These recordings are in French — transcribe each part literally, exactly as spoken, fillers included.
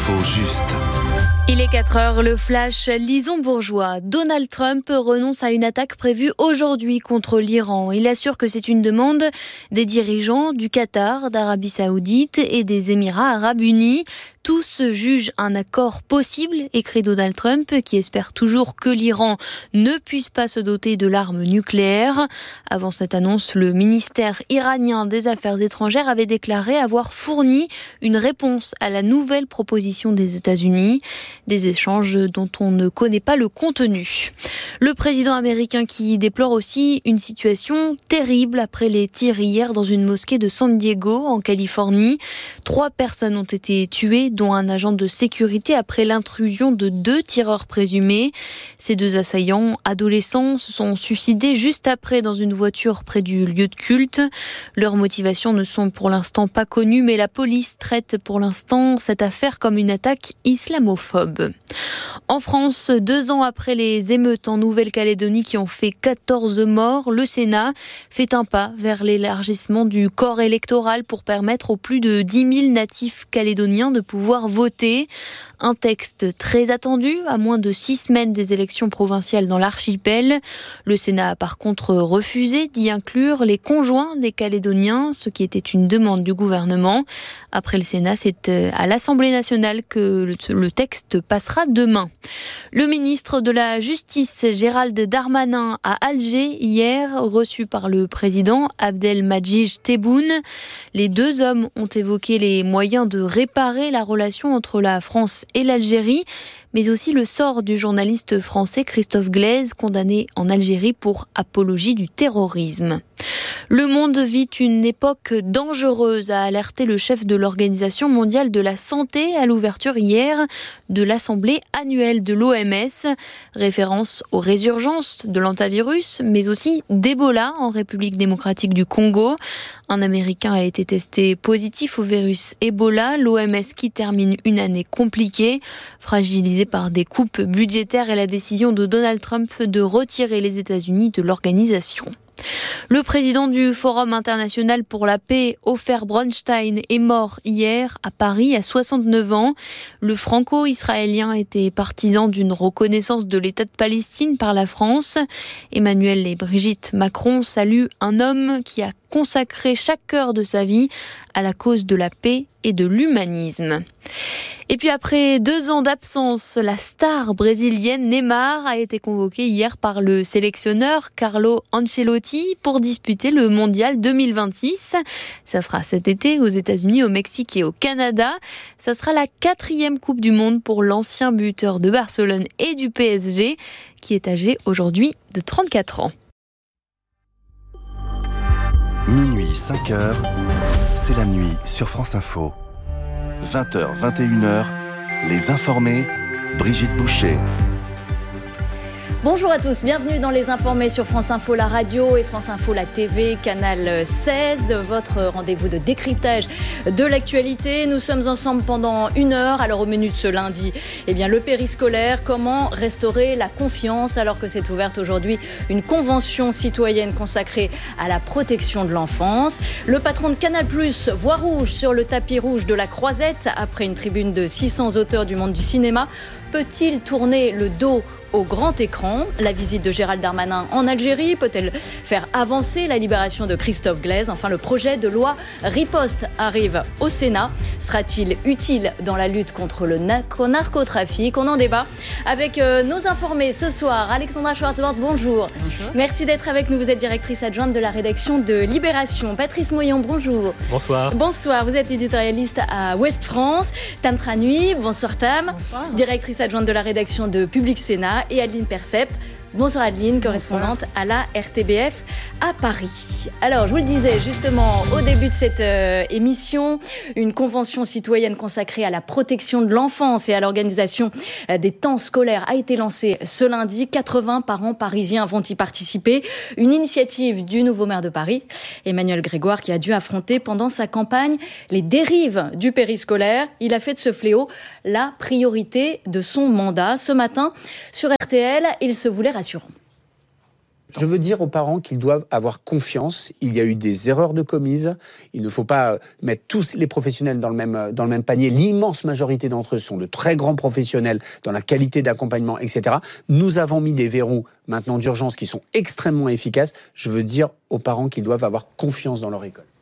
L'info juste. Il est quatre heures, le flash Lison Bourgeois. Donald Trump renonce à une attaque prévue aujourd'hui contre l'Iran. Il assure que c'est une demande des dirigeants du Qatar, d'Arabie Saoudite et des Émirats Arabes Unis. Tous jugent un accord possible, écrit Donald Trump, qui espère toujours que l'Iran ne puisse pas se doter de l'arme nucléaire. Avant cette annonce, le ministère iranien des Affaires étrangères avait déclaré avoir fourni une réponse à la nouvelle proposition des États-Unis. Des échanges dont on ne connaît pas le contenu. Le président américain qui déplore aussi une situation terrible après les tirs hier dans une mosquée de San Diego, en Californie. Trois personnes ont été tuées, dont un agent de sécurité après l'intrusion de deux tireurs présumés. Ces deux assaillants adolescents se sont suicidés juste après dans une voiture près du lieu de culte. Leurs motivations ne sont pour l'instant pas connues, mais la police traite pour l'instant cette affaire comme une attaque islamophobe. En France, deux ans après les émeutes en Nouvelle-Calédonie qui ont fait quatorze morts, le Sénat fait un pas vers l'élargissement du corps électoral pour permettre aux plus de dix mille natifs calédoniens de pouvoir voter. Un texte très attendu, à moins de six semaines des élections provinciales dans l'archipel. Le Sénat a par contre refusé d'y inclure les conjoints des Calédoniens, ce qui était une demande du gouvernement. Après le Sénat, c'est à l'Assemblée nationale que le texte passera demain. Le ministre de la Justice, Gérald Darmanin, à Alger hier, reçu par le président Abdelmadjid Tebboune. Les deux hommes ont évoqué les moyens de réparer la relation entre la France et l'Algérie, mais aussi le sort du journaliste français Christophe Glaise, condamné en Algérie pour apologie du terrorisme. Le monde vit une époque dangereuse, a alerté le chef de l'Organisation mondiale de la santé à l'ouverture hier de l'Assemblée annuelle de l'O M S. Référence aux résurgences de l'antavirus, mais aussi d'Ebola en République démocratique du Congo. Un Américain a été testé positif au virus Ebola. L'O M S qui termine une année compliquée, fragilisée par des coupes budgétaires et la décision de Donald Trump de retirer les États-Unis de l'organisation. Le président du Forum international pour la paix, Ofer Bronstein, est mort hier à Paris à soixante-neuf ans. Le franco-israélien était partisan d'une reconnaissance de l'État de Palestine par la France. Emmanuel et Brigitte Macron saluent un homme qui a consacré chaque heure de sa vie à la cause de la paix et de l'humanisme. Et puis après deux ans d'absence, la star brésilienne Neymar a été convoquée hier par le sélectionneur Carlo Ancelotti pour disputer le mondial deux mille vingt-six. Ça sera cet été aux États-Unis, au Mexique et au Canada. Ça sera la quatrième Coupe du Monde pour l'ancien buteur de Barcelone et du P S G, qui est âgé aujourd'hui de trente-quatre ans. Minuit, cinq heures, c'est la nuit sur France Info. vingt heures, vingt et une heures, les informés, Brigitte Boucher. Bonjour à tous, bienvenue dans Les Informés sur France Info, la radio et France Info, la T V, Canal seize, votre rendez-vous de décryptage de l'actualité. Nous sommes ensemble pendant une heure. Alors au menu de ce lundi, eh bien, le périscolaire, comment restaurer la confiance alors que s'est ouverte aujourd'hui une convention citoyenne consacrée à la protection de l'enfance. Le patron de Canal plus, voit rouge sur le tapis rouge de la Croisette après une tribune de six cents auteurs du monde du cinéma. Peut-il tourner le dos au grand écran? La visite de Gérald Darmanin en Algérie peut-elle faire avancer la libération de Christophe Glaise? Enfin, le projet de loi Riposte arrive au Sénat. Sera-t-il utile dans la lutte contre le narcotrafic? On en débat avec euh, nos informés ce soir. Alexandra Schwartzbord, bonjour. Bonjour. Merci d'être avec nous. Vous êtes directrice adjointe de la rédaction de Libération. Patrice Moyon, bonjour. Bonsoir. Bonsoir. Vous êtes éditorialiste à Ouest France. Tam Tranui, bonsoir Tam. Bonsoir. Directrice adjointe de la rédaction de Public Sénat. Et Adeline Percept. Bonsoir Adeline, correspondante Bonsoir. à la R T B F à Paris. Alors, je vous le disais justement au début de cette euh, émission, une convention citoyenne consacrée à la protection de l'enfance et à l'organisation euh, des temps scolaires a été lancée ce lundi. quatre-vingts parents parisiens vont y participer. Une initiative du nouveau maire de Paris, Emmanuel Grégoire, qui a dû affronter pendant sa campagne les dérives du périscolaire. Il a fait de ce fléau la priorité de son mandat. Ce matin, sur R T L, il se voulait rassurant. Je veux dire aux parents qu'ils doivent avoir confiance. Il y a eu des erreurs de commises. Il ne faut pas mettre tous les professionnels dans le même, dans le même panier. L'immense majorité d'entre eux sont de très grands professionnels dans la qualité d'accompagnement, et cetera. Nous avons mis des verrous maintenant d'urgence qui sont extrêmement efficaces. Je veux dire aux parents qu'ils doivent avoir confiance dans leur école.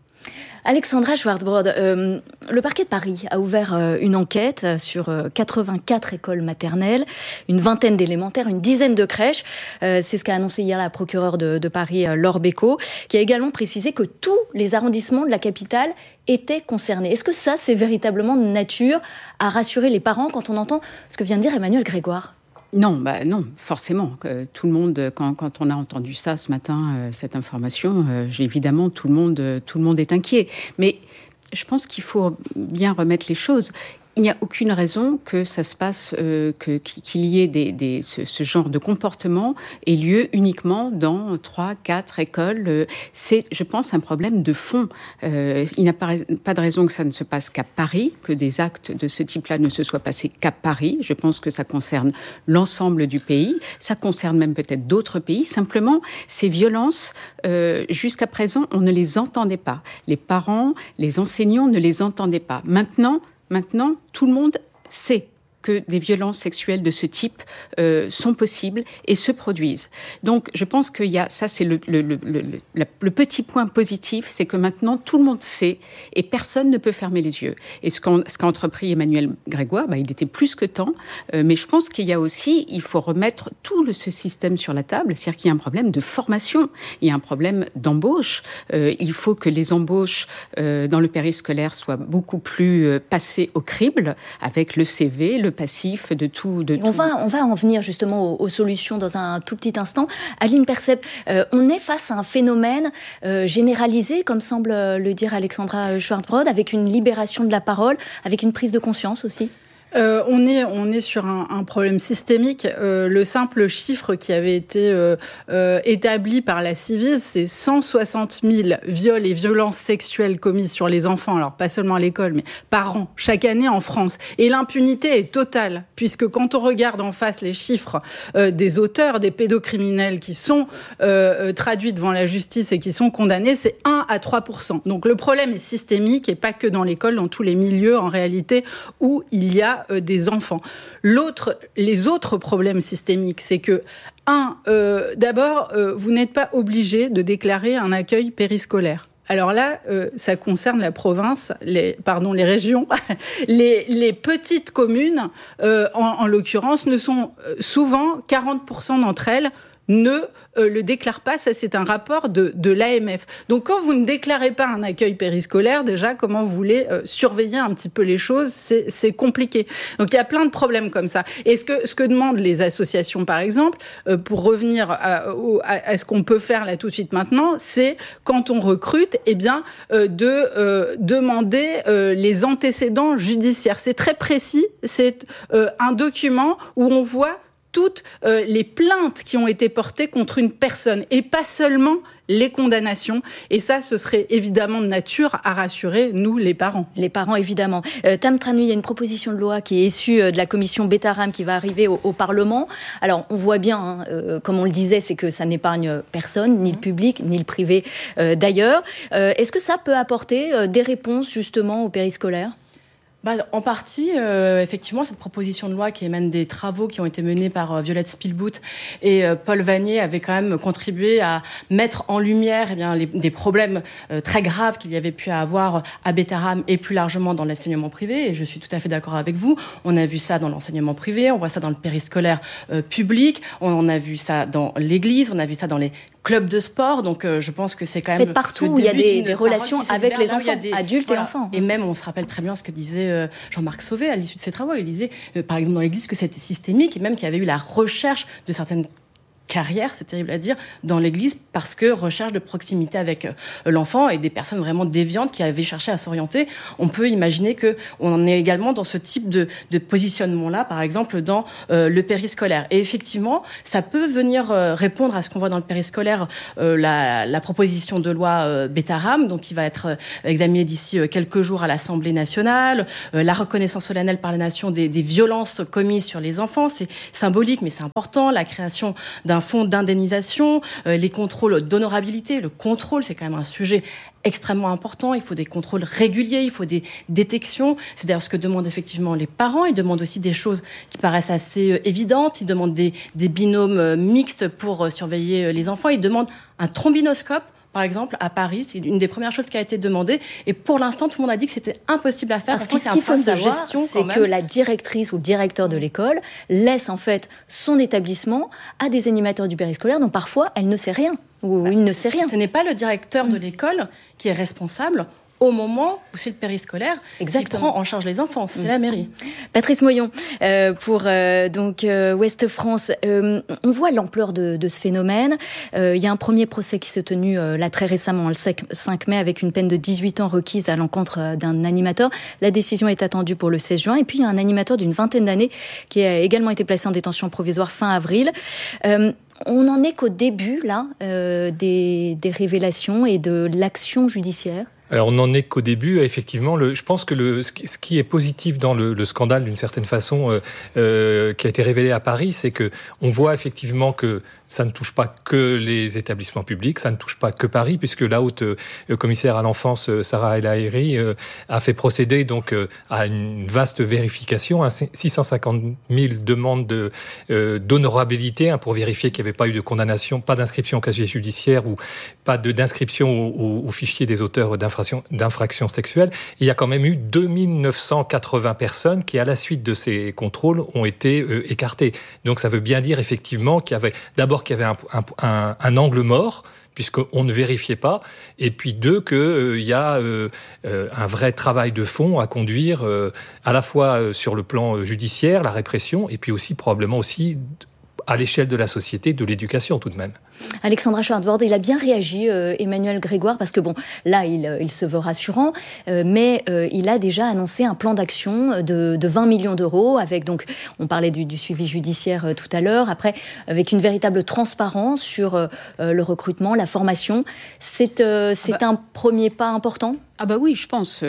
Alexandra Schwartzbrod, euh, le parquet de Paris a ouvert euh, une enquête sur euh, quatre-vingt-quatre écoles maternelles, une vingtaine d'élémentaires, une dizaine de crèches. Euh, c'est ce qu'a annoncé hier la procureure de, de Paris, euh, Laure Bécaud, qui a également précisé que tous les arrondissements de la capitale étaient concernés. Est-ce que ça, c'est véritablement de nature à rassurer les parents quand on entend ce que vient de dire Emmanuel Grégoire ? Non, bah non, forcément. Euh, tout le monde, quand, quand on a entendu ça ce matin, euh, cette information, euh, évidemment, tout le monde, euh, tout le monde est inquiet. Mais je pense qu'il faut bien remettre les choses. Il n'y a aucune raison que ça se passe, euh, que, qu'il y ait des, des, ce, ce genre de comportement ait lieu uniquement dans trois, quatre écoles. C'est, je pense, un problème de fond. Euh, il n'y a pas, pas de raison que ça ne se passe qu'à Paris, que des actes de ce type-là ne se soient passés qu'à Paris. Je pense que ça concerne l'ensemble du pays. Ça concerne même peut-être d'autres pays. Simplement, ces violences, euh, jusqu'à présent, on ne les entendait pas. Les parents, les enseignants ne les entendaient pas. Maintenant, Maintenant, tout le monde sait que des violences sexuelles de ce type euh, sont possibles et se produisent. Donc, je pense qu'il y a, ça c'est le, le, le, le, le, le petit point positif, c'est que maintenant tout le monde sait et personne ne peut fermer les yeux. Et ce, qu'on, ce qu'a entrepris Emmanuel Grégoire, bah, il était plus que temps, euh, mais je pense qu'il y a aussi, il faut remettre tout le, ce système sur la table, c'est-à-dire qu'il y a un problème de formation, il y a un problème d'embauche, euh, il faut que les embauches euh, dans le périscolaire soient beaucoup plus euh, passées au crible, avec le C V, le passif, de tout. De on, tout. Va, on va en venir justement aux, aux solutions dans un tout petit instant. Aline Percep, euh, on est face à un phénomène euh, généralisé, comme semble le dire Alexandra Schwartzbrod, avec une libération de la parole, avec une prise de conscience aussi. Euh, on est on est sur un, un problème systémique. Euh, le simple chiffre qui avait été euh, euh, établi par la Civis, c'est cent soixante mille viols et violences sexuelles commises sur les enfants, alors pas seulement à l'école, mais par an, chaque année en France. Et l'impunité est totale, puisque quand on regarde en face les chiffres euh, des auteurs, des pédocriminels qui sont euh, traduits devant la justice et qui sont condamnés, c'est un à trois pour cent. Donc le problème est systémique et pas que dans l'école, dans tous les milieux en réalité où il y a des enfants. L'autre, les autres problèmes systémiques, c'est que, un, euh, d'abord, euh, vous n'êtes pas obligé de déclarer un accueil périscolaire. Alors là, euh, ça concerne la province, les, pardon, les régions. les, les petites communes, euh, en, en l'occurrence, ne sont euh, souvent, quarante pour cent d'entre elles, ne euh, le déclarent pas. Ça, c'est un rapport de, de l'A M F. Donc, quand vous ne déclarez pas un accueil périscolaire, déjà, comment vous voulez euh, surveiller un petit peu les choses, c'est, c'est compliqué. Donc, il y a plein de problèmes comme ça. Et ce que, ce que demandent les associations, par exemple, euh, pour revenir à, à, à ce qu'on peut faire là tout de suite maintenant, c'est quand on recrute, eh bien, euh, de euh, demander euh, les antécédents judiciaires. C'est très précis. C'est euh, un document où on voit toutes euh, les plaintes qui ont été portées contre une personne et pas seulement les condamnations. Et ça, ce serait évidemment de nature à rassurer, nous, les parents. Les parents, évidemment. Euh, Tam Tranui, il y a une proposition de loi qui est issue de la commission Betaram qui va arriver au, au Parlement. Alors, on voit bien, hein, euh, comme on le disait, c'est que ça n'épargne personne, ni le public, ni le privé euh, d'ailleurs. Euh, est-ce que ça peut apporter euh, des réponses, justement, au périscolaire ? Bah, en partie, euh, effectivement, cette proposition de loi qui émane des travaux qui ont été menés par euh, Violette Spielbout et euh, Paul Vanier avait quand même contribué à mettre en lumière eh bien, les, des problèmes euh, très graves qu'il y avait pu avoir à Betaram et plus largement dans l'enseignement privé. Et je suis tout à fait d'accord avec vous. On a vu ça dans l'enseignement privé, on voit ça dans le périscolaire euh, public, on, on a vu ça dans l'église, on a vu ça dans les clubs de sport. Donc, euh, je pense que c'est quand même... Faites partout où il y a des, des relations avec les enfants, des, adultes voilà. et enfants. Et même, on se rappelle très bien ce que disait Jean-Marc Sauvé à l'issue de ses travaux. Il disait, euh, par exemple, dans l'Église, que c'était systémique et même qu'il y avait eu la recherche de certaines carrière, c'est terrible à dire, dans l'Église parce que recherche de proximité avec euh, l'enfant et des personnes vraiment déviantes qui avaient cherché à s'orienter. On peut imaginer qu'on en est également dans ce type de, de positionnement-là, par exemple dans euh, le périscolaire. Et effectivement, ça peut venir euh, répondre à ce qu'on voit dans le périscolaire, euh, la, la proposition de loi euh, Betaram, donc qui va être euh, examinée d'ici euh, quelques jours à l'Assemblée nationale, euh, la reconnaissance solennelle par la nation des, des violences commises sur les enfants, c'est symbolique mais c'est important, la création d'un d'un fonds d'indemnisation, euh, les contrôles d'honorabilité. Le contrôle, c'est quand même un sujet extrêmement important. Il faut des contrôles réguliers, il faut des détections. C'est d'ailleurs ce que demandent effectivement les parents. Ils demandent aussi des choses qui paraissent assez euh, évidentes. Ils demandent des, des binômes euh, mixtes pour euh, surveiller euh, les enfants. Ils demandent un trombinoscope. Par exemple, à Paris, c'est une des premières choses qui a été demandée. Et pour l'instant, tout le monde a dit que c'était impossible à faire. Parce, parce que ce qu'il faut savoir, c'est que la directrice ou le directeur de l'école laisse en fait son établissement à des animateurs du périscolaire dont parfois elle ne sait rien ou bah, il ne sait rien. Ce n'est pas le directeur mmh. de l'école qui est responsable au moment où c'est le périscolaire Exactement. qui prend en charge les enfants, c'est mmh. la mairie. Patrice Moyon, euh, pour euh, donc euh, Ouest France, euh, on voit l'ampleur de, de ce phénomène. Euh, il y a un premier procès qui s'est tenu euh, là très récemment, le cinq mai, avec une peine de dix-huit ans requise à l'encontre euh, d'un animateur. La décision est attendue pour le seize juin. Et puis il y a un animateur d'une vingtaine d'années qui a également été placé en détention provisoire fin avril. Euh, on en est qu'au début là euh, des, des révélations et de l'action judiciaire. Alors, on n'en est qu'au début. Effectivement, le, je pense que le, ce qui est positif dans le, le scandale, d'une certaine façon, euh, euh, qui a été révélé à Paris, c'est que on voit effectivement que ça ne touche pas que les établissements publics, ça ne touche pas que Paris, puisque la haute euh, commissaire à l'enfance, Sarah El Haïry, euh, a fait procéder donc euh, à une vaste vérification, hein, six cent cinquante mille demandes de, euh, d'honorabilité hein, pour vérifier qu'il n'y avait pas eu de condamnation, pas d'inscription au casier judiciaire ou pas de, d'inscription au, au, au fichier des auteurs d'infractions, d'infractions sexuelles. Et il y a quand même eu deux mille neuf cent quatre-vingts personnes qui, à la suite de ces contrôles, ont été euh, écartées. Donc ça veut bien dire effectivement qu'il y avait d'abord qu'il y avait un, un, un, un angle mort, puisqu'on ne vérifiait pas, et puis deux, qu'il euh, y a euh, euh, un vrai travail de fond à conduire, euh, à la fois euh, sur le plan judiciaire, la répression, et puis aussi probablement aussi à l'échelle de la société, de l'éducation tout de même. Alexandra Schwartzwald, il a bien réagi, euh, Emmanuel Grégoire, parce que bon, là, il, il se veut rassurant, euh, mais euh, il a déjà annoncé un plan d'action de, de vingt millions d'euros, avec donc, on parlait du, du suivi judiciaire euh, tout à l'heure, après, avec une véritable transparence sur euh, le recrutement, la formation. C'est, euh, c'est ah bah... un premier pas important ? Ah bah oui, je pense.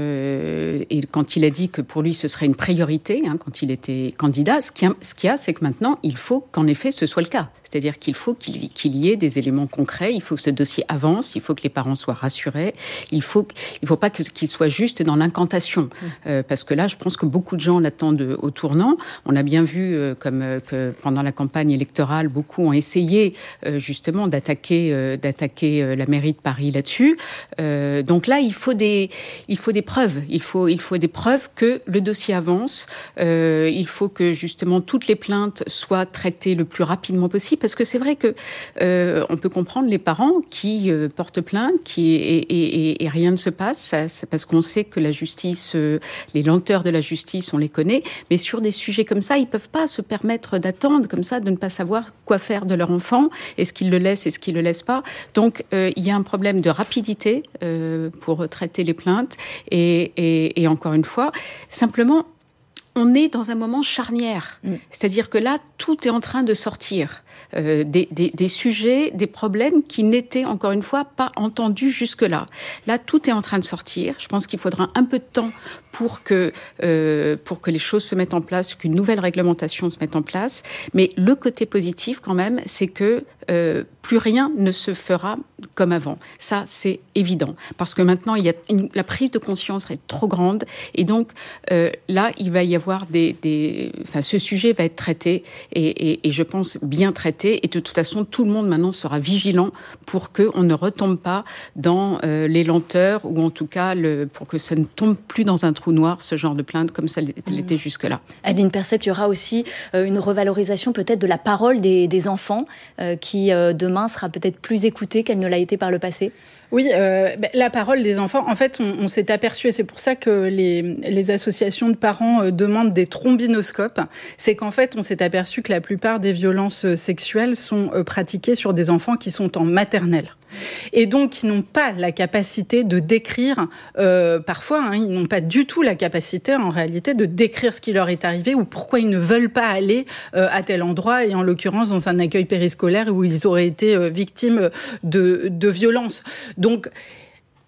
Euh, et quand il a dit que pour lui, ce serait une priorité, hein, quand il était candidat, ce qu'il y a, ce qu'il y a, c'est que maintenant, il faut qu'en effet, ce soit le cas. C'est-à-dire qu'il faut qu'il, qu'il y ait des éléments concrets, il faut que ce dossier avance, il faut que les parents soient rassurés, il faut, il faut pas que, qu'il soit juste dans l'incantation. Mmh. Euh, parce que là, je pense que beaucoup de gens l'attendent au tournant. On a bien vu euh, comme, euh, que pendant la campagne électorale, beaucoup ont essayé euh, justement d'attaquer, euh, d'attaquer euh, la mairie de Paris là-dessus. Euh, donc là, il faut des, il faut des preuves. Il faut, il faut des preuves que le dossier avance. Euh, il faut que justement toutes les plaintes soient traitées le plus rapidement possible. Parce que c'est vrai que euh, on peut comprendre les parents qui euh, portent plainte, qui et, et, et, et rien ne se passe. Ça, c'est parce qu'on sait que la justice, euh, les lenteurs de la justice, on les connaît. Mais sur des sujets comme ça, ils peuvent pas se permettre d'attendre comme ça, de ne pas savoir quoi faire de leur enfant. Est-ce qu'ils le laissent, est-ce qu'ils le laissent pas. Donc euh, il y a un problème de rapidité euh, pour traiter les plaintes. Et, et, et encore une fois, simplement. On est dans un moment charnière. Mmh. C'est-à-dire que là, tout est en train de sortir. Euh, des, des, des sujets, des problèmes qui n'étaient, encore une fois, pas entendus jusque-là. Là, tout est en train de sortir. Je pense qu'il faudra un peu de temps pour que, euh, pour que les choses se mettent en place, qu'une nouvelle réglementation se mette en place. Mais le côté positif, quand même, c'est que euh, plus rien ne se fera comme avant. Ça, c'est évident. Parce que maintenant, il y a une, la prise de conscience est trop grande. Et donc, euh, là, il va y avoir des... des enfin, ce sujet va être traité et, et, et je pense bien traité. Et de toute façon, tout le monde maintenant sera vigilant pour qu'on ne retombe pas dans euh, les lenteurs ou en tout cas le, pour que ça ne tombe plus dans un trou noir, ce genre de plainte comme ça l'était mmh. jusque-là. Adeline Percept, il y aura aussi euh, une revalorisation peut-être de la parole des, des enfants euh, qui euh, demain sera peut-être plus écoutée qu'elle ne l'a été par le passé. Oui, euh, la parole des enfants, en fait, on, on s'est aperçu, et c'est pour ça que les, les associations de parents euh, demandent des trombinoscopes, c'est qu'en fait, on s'est aperçu que la plupart des violences sexuelles sont euh, pratiquées sur des enfants qui sont en maternelle. Et donc, qui n'ont pas la capacité de décrire, euh, parfois, hein, ils n'ont pas du tout la capacité, en réalité, de décrire ce qui leur est arrivé ou pourquoi ils ne veulent pas aller euh, à tel endroit, et en l'occurrence, dans un accueil périscolaire où ils auraient été euh, victimes de, de violences. Donc,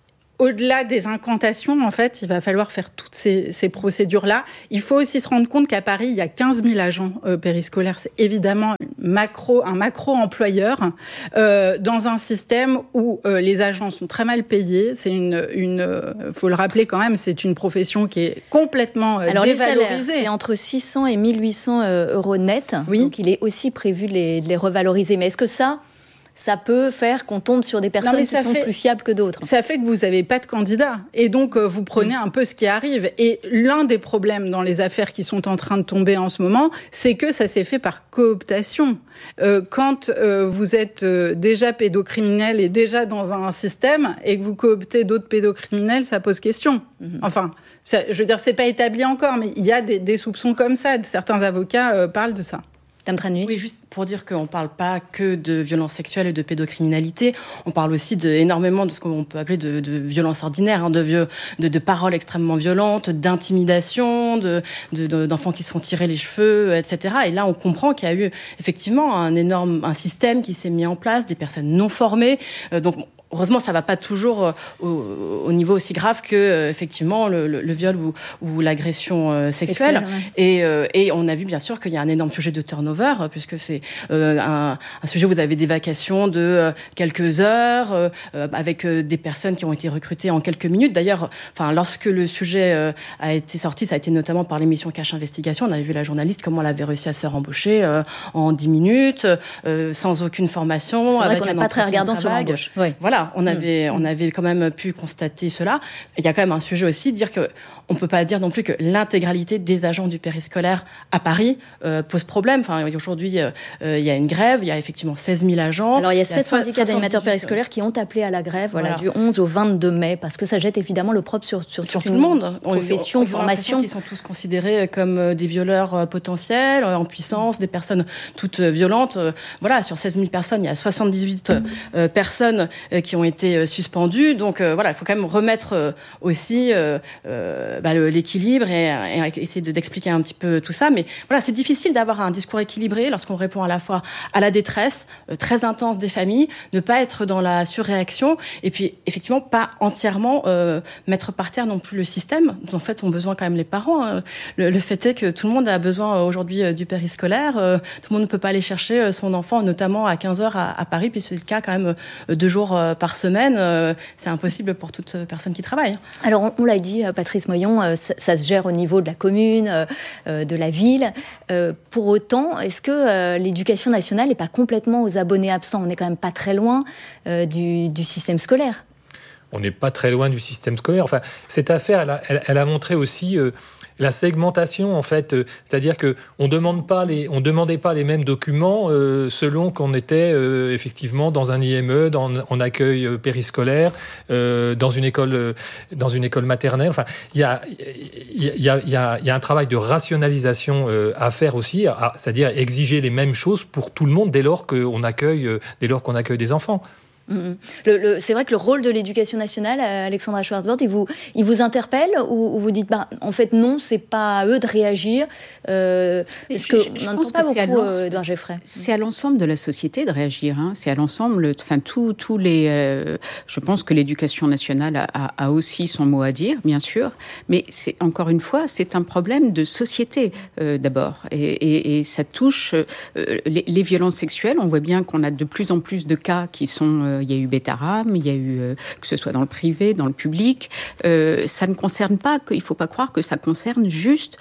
au-delà des incantations, en fait, il va falloir faire toutes ces, ces procédures-là. Il faut aussi se rendre compte qu'à Paris, il y a quinze mille agents euh, périscolaires. C'est évidemment macro, un macro-employeur euh, dans un système où euh, les agents sont très mal payés. C'est une, une euh, faut le rappeler quand même, c'est une profession qui est complètement euh, Alors, dévalorisée. Les salaires, c'est entre six cents et mille huit cents euros net. Oui. Donc, il est aussi prévu de les, de les revaloriser. Mais est-ce que ça... ça peut faire qu'on tombe sur des personnes non, qui sont fait, plus fiables que d'autres. Ça fait que vous n'avez pas de candidat. Et donc, euh, vous prenez un peu ce qui arrive. Et l'un des problèmes dans les affaires qui sont en train de tomber en ce moment, c'est que ça s'est fait par cooptation. Euh, quand euh, vous êtes euh, déjà pédocriminel et déjà dans un système et que vous cooptez d'autres pédocriminels, ça pose question. Mm-hmm. Enfin, ça, je veux dire, c'est pas établi encore, mais il y a des, des soupçons comme ça. Certains avocats euh, parlent de ça. Oui, juste pour dire qu'on ne parle pas que de violences sexuelles et de pédocriminalité, on parle aussi de, énormément de ce qu'on peut appeler de, de violences ordinaires, hein, de, vieux, de, de paroles extrêmement violentes, d'intimidation, de, de, de, d'enfants qui se font tirer les cheveux, et cetera. Et là, on comprend qu'il y a eu effectivement un énorme un système qui s'est mis en place, des personnes non formées. Euh, donc, heureusement, ça ne va pas toujours euh, au, au niveau aussi grave que euh, effectivement le, le, le viol ou, ou l'agression euh, sexuelle. Sexuelle, ouais. Et, euh, et on a vu bien sûr qu'il y a un énorme sujet de turnover, euh, puisque c'est euh, un, un sujet où vous avez des vacations de euh, quelques heures, euh, avec euh, des personnes qui ont été recrutées en quelques minutes. D'ailleurs, enfin, lorsque le sujet euh, a été sorti, ça a été notamment par l'émission Cache Investigation. On avait vu la journaliste comment elle avait réussi à se faire embaucher euh, en dix minutes, euh, sans aucune formation. C'est vrai avec qu'on n'est pas très regardant sur l'embauche. Oui. Voilà. On avait, mmh. on avait quand même pu constater cela. Il y a quand même un sujet aussi, de dire que on peut pas dire non plus que l'intégralité des agents du périscolaire à Paris euh, pose problème. Enfin, aujourd'hui, euh, il y a une grève, il y a effectivement seize mille agents. Alors, il y a sept syndicats d'animateurs périscolaires qui ont appelé à la grève, voilà, voilà, du onze au vingt-deux mai, parce que ça jette évidemment le propre sur, sur, sur tout le monde. Profession, on, on, formation. Ils sont tous considérés comme des violeurs potentiels, en puissance, des personnes toutes violentes. Voilà, sur seize mille personnes, il y a soixante-dix-huit mmh. euh, personnes qui ont été suspendues. Donc, euh, voilà, il faut quand même remettre euh, aussi euh, euh, bah, le, l'équilibre et, et essayer de, d'expliquer un petit peu tout ça. Mais voilà, c'est difficile d'avoir un discours équilibré lorsqu'on répond à la fois à la détresse euh, très intense des familles, ne pas être dans la surréaction et puis effectivement pas entièrement euh, mettre par terre non plus le système dont en fait ont besoin quand même les parents. Hein. Le, le fait est que tout le monde a besoin euh, aujourd'hui euh, du périscolaire. Euh, tout le monde ne peut pas aller chercher euh, son enfant, notamment à quinze heures à, à Paris, puis c'est le cas quand même euh, deux jours euh, par semaine. Euh, c'est impossible pour toute personne qui travaille. Alors on, on l'a dit, Patrice Moyon, euh, ça, ça se gère au niveau de la commune, euh, de la ville. Euh, pour autant, est-ce que euh, l'éducation nationale n'est pas complètement aux abonnés absents ? On n'est quand même pas très loin euh, du, du système scolaire. On n'est pas très loin du système scolaire. Enfin, cette affaire, elle a, elle, elle a montré aussi euh, la segmentation, en fait. Euh, c'est-à-dire qu'on demande pas les, on demandait pas les mêmes documents euh, selon qu'on était euh, effectivement dans un I M E, dans, en accueil euh, périscolaire, euh, dans une école, euh, dans une école maternelle. Enfin, il y a, il y a, il y a, il y a un travail de rationalisation euh, à faire aussi, à, c'est-à-dire exiger les mêmes choses pour tout le monde dès lors qu'on accueille, euh, dès lors qu'on accueille des enfants. Mmh. Le, le, c'est vrai que le rôle de l'éducation nationale, Alexandra Schwarzbord, il vous, il vous interpelle ou, ou vous dites, bah, en fait, non, c'est pas à eux de réagir euh, Parce que je, je pense pas que c'est beaucoup, à, Edouard Geffray. C'est à l'ensemble de la société de réagir. Hein. C'est à l'ensemble, enfin, tous tous les. Euh, je pense que l'éducation nationale a, a, a aussi son mot à dire, bien sûr, mais c'est encore une fois, c'est un problème de société euh, d'abord, et, et, et ça touche euh, les, les violences sexuelles. On voit bien qu'on a de plus en plus de cas qui sont euh, il y a eu Betaram, il y a eu, euh, que ce soit dans le privé, dans le public. Euh, ça ne concerne pas, il ne faut pas croire que ça concerne juste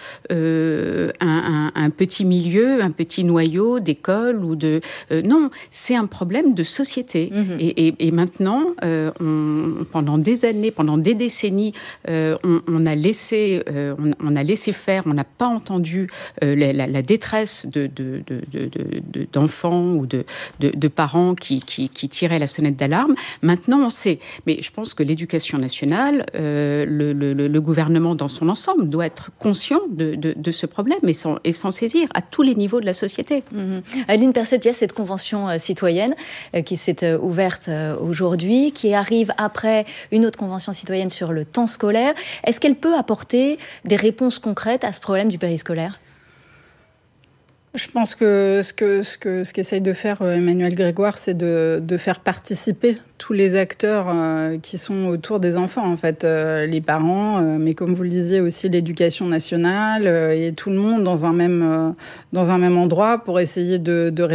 euh, un, un, un petit milieu, un petit noyau d'école ou de... Euh, non, c'est un problème de société. Mmh. Et, et, et maintenant, euh, on, pendant des années, pendant des décennies, euh, on, on, a laissé, euh, on, on a laissé faire, on n'a pas entendu euh, la, la, la détresse de, de, de, de, de, d'enfants ou de, de, de parents qui, qui, qui tiraient la sonnette d'alarme. Maintenant, on sait. Mais je pense que l'éducation nationale, euh, le, le, le gouvernement dans son ensemble doit être conscient de, de, de ce problème et s'en, et s'en saisir à tous les niveaux de la société. Mmh. Aline Persepiès, cette convention euh, citoyenne euh, qui s'est euh, ouverte euh, aujourd'hui, qui arrive après une autre convention citoyenne sur le temps scolaire, est-ce qu'elle peut apporter des réponses concrètes à ce problème du périscolaire ? Je pense que ce que ce que ce qu'essaye de faire Emmanuel Grégoire, c'est de de faire participer tous les acteurs euh, qui sont autour des enfants, en fait, euh, les parents, euh, mais comme vous le disiez aussi l'éducation nationale euh, et tout le monde dans un même euh, dans un même endroit pour essayer de, de